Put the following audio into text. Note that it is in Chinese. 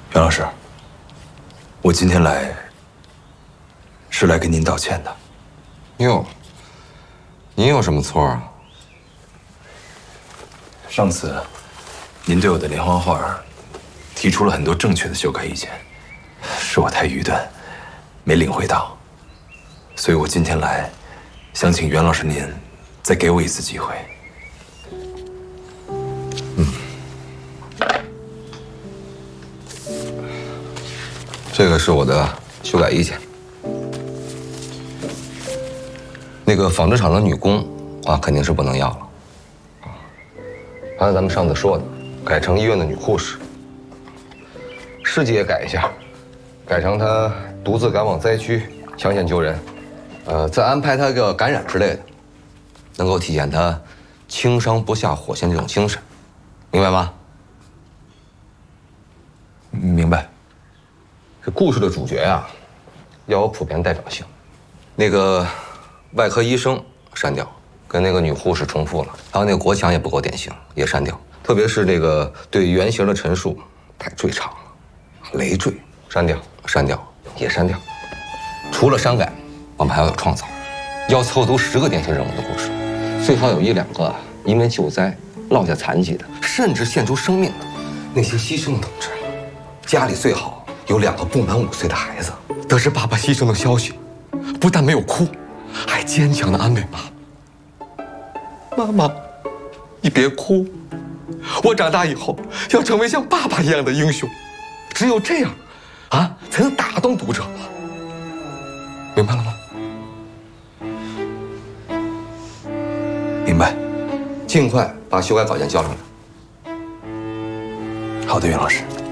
袁老师，我今天来是来跟您道歉的。 哟，您有什么错啊？ 上次您对我的连环画提出了很多正确的修改意见，是我太愚钝，没领会到，所以我今天来，想请袁老师您再给我一次机会。 这个是我的修改意见。那个纺织厂的女工啊，肯定是不能要了。按咱们上次说的，改成医院的女护士。事迹也改一下，改成她独自赶往灾区抢险救人，再安排她个感染之类的，能够体现她轻伤不下火线这种精神，明白吗？ 明白。 这故事的主角啊，要有普遍代表性。那个外科医生删掉，跟那个女护士重复了，还有那个国强也不够典型，也删掉。特别是这个对原型的陈述太赘长了，累赘删掉，删掉也删掉。除了删改，我们还要有创造，要凑足10个典型人物的故事，最好有1、2个因为救灾落下残疾的，甚至献出生命的那些牺牲的同志。家里最好有2个不满5岁的孩子，得知爸爸牺牲的消息，不但没有哭，还坚强地安慰爸爸：“妈妈，你别哭，我长大以后要成为像爸爸一样的英雄。”只有这样，啊，才能打动读者。明白了吗？ 明白。 尽快把修改稿件交上来。 好的，袁老师。